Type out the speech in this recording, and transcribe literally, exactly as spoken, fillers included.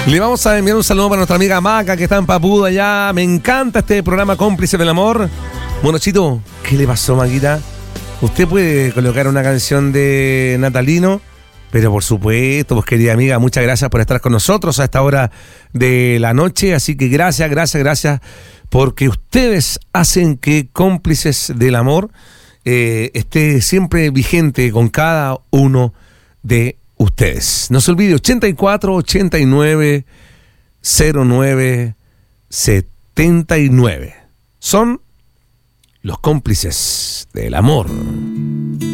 Le vamos a enviar un saludo para nuestra amiga Maca, que está en Papudo allá. Me encanta este programa Cómplices del Amor. Bueno, Chito, ¿qué le pasó, Maquita? Usted puede colocar una canción de Natalino, pero por supuesto, pues querida amiga, muchas gracias por estar con nosotros a esta hora de la noche. Así que gracias, gracias, gracias, porque ustedes hacen que Cómplices del Amor eh, esté siempre vigente con cada uno de ustedes. No se olvide, ochenta y cuatro, ochenta y nueve, cero nueve, setenta y nueve. Son los Cómplices del Amor.